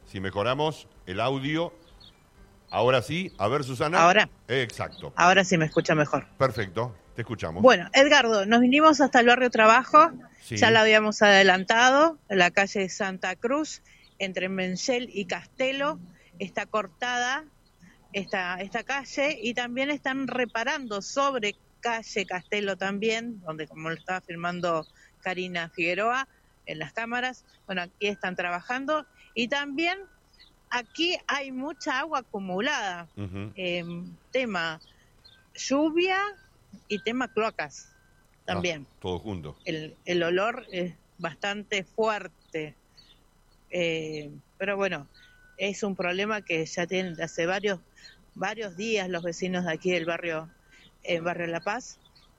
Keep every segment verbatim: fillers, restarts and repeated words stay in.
si mejoramos el audio. Ahora sí, a ver, Susana. Ahora. Eh, exacto. Ahora sí me escucha mejor. Perfecto, te escuchamos. Bueno, Edgardo, nos vinimos hasta el barrio Trabajo, sí. ya lo habíamos adelantado, en la calle Santa Cruz, entre Menchel y Castelo, está cortada esta, esta calle y también están reparando sobre calle Castelo también, donde como lo estaba filmando Karina Figueroa en las cámaras, bueno, aquí están trabajando y también aquí hay mucha agua acumulada, uh-huh. eh, tema lluvia y tema cloacas también. Ah, todo junto. El, el olor es bastante fuerte, eh, pero bueno, es un problema que ya tienen hace varios varios días los vecinos de aquí del barrio, el eh, barrio La Paz,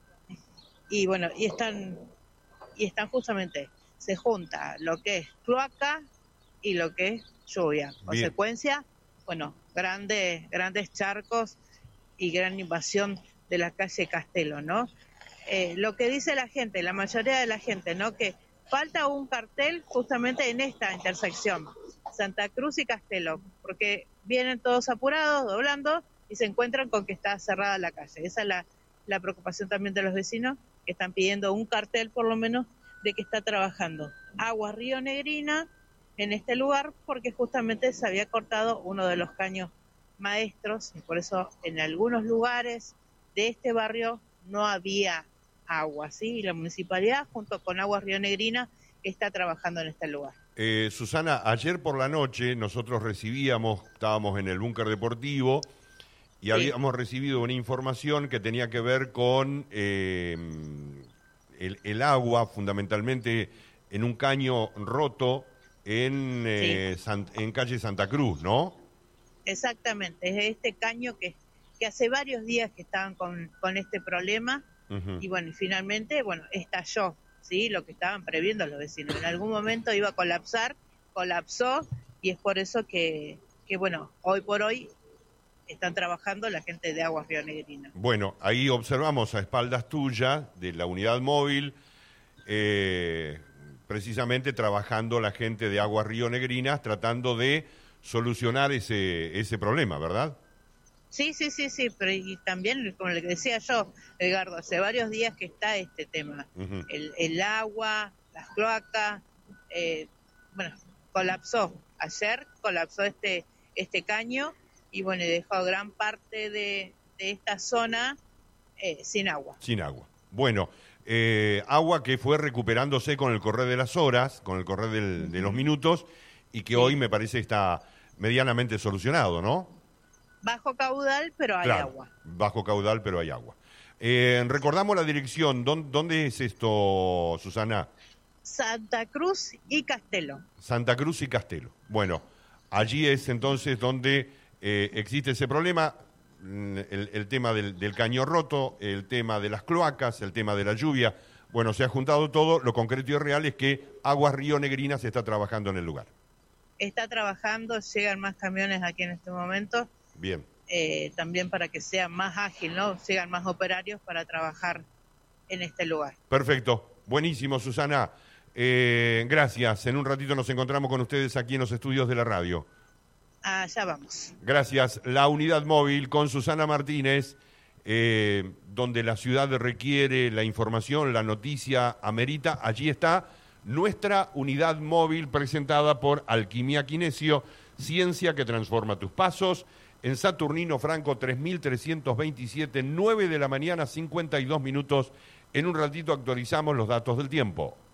y bueno, y están y están justamente, se junta lo que es cloaca y lo que es lluvia. Bien. Consecuencia, bueno, grandes, grandes charcos y gran invasión de la calle Castelo, ¿no? Eh, lo que dice la gente, la mayoría de la gente, ¿no? Que falta un cartel justamente en esta intersección, Santa Cruz y Castelo, porque vienen todos apurados, doblando, y se encuentran con que está cerrada la calle. Esa es la, la preocupación también de los vecinos, que están pidiendo un cartel, por lo menos, de que está trabajando Aguas Río Negrina en este lugar, porque justamente se había cortado uno de los caños maestros, y por eso en algunos lugares de este barrio no había agua, ¿sí? Y la municipalidad, junto con Aguas Río Negrina, está trabajando en este lugar. Eh, Susana, ayer por la noche nosotros recibíamos, estábamos en el búnker deportivo, y sí. habíamos recibido una información que tenía que ver con eh, el, el agua, fundamentalmente en un caño roto en, eh, sí. San, en calle Santa Cruz, ¿no? Exactamente, es este caño que, que hace varios días que estaban con, con este problema, uh-huh. y bueno, y finalmente, bueno, estalló, ¿sí? Lo que estaban previendo los vecinos. En algún momento iba a colapsar, colapsó, y es por eso que, que bueno, hoy por hoy están trabajando la gente de Aguas Río Negrina. Bueno, ahí observamos a espaldas tuyas de la unidad móvil, eh, precisamente trabajando la gente de Aguas Río Negrinas, tratando de solucionar ese ese problema, ¿verdad? Sí, sí, sí, sí, pero y también, como le decía yo, Edgardo, hace varios días que está este tema, uh-huh. el, el agua, las cloacas, eh, bueno, colapsó, ayer colapsó este este caño, y bueno, dejó gran parte de, de esta zona eh, sin agua. Sin agua. Bueno, eh, agua que fue recuperándose con el correr de las horas, con el correr del, uh-huh. de los minutos, y que sí. hoy me parece está medianamente solucionado, ¿no? Bajo caudal, pero hay claro, agua. Bajo caudal, pero hay agua. Eh, recordamos la dirección. ¿Dónde, ¿Dónde es esto, Susana? Santa Cruz y Castelo. Santa Cruz y Castelo. Bueno, allí es entonces donde eh, existe ese problema, el, el tema del, del caño roto, el tema de las cloacas, el tema de la lluvia. Bueno, se ha juntado todo. Lo concreto y real es que Aguas Río Negrina se está trabajando en el lugar. Está trabajando, llegan más camiones aquí en este momento. Bien. Eh, también para que sea más ágil, ¿no? Llegan más operarios para trabajar en este lugar. Perfecto. Buenísimo, Susana. Eh, gracias. En un ratito nos encontramos con ustedes aquí en los estudios de la radio. Allá vamos. Gracias. La unidad móvil con Susana Martínez, eh, donde la ciudad requiere la información, la noticia amerita. Allí está nuestra unidad móvil presentada por Alquimia Kinesio, ciencia que transforma tus pasos. En Saturnino Franco tres mil trescientos veintisiete, nueve de la mañana, cincuenta y dos minutos. En un ratito actualizamos los datos del tiempo.